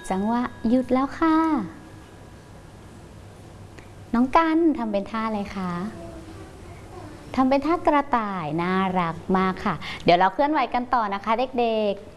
จังหวะหยุดแล้วค่ะน้องกันทำเป็นท่าอะไรคะทำเป็นท่ากระต่ายน่ารักมากค่ะเดี๋ยวเราเคลื่อนไหวกันต่อนะคะเด็กๆ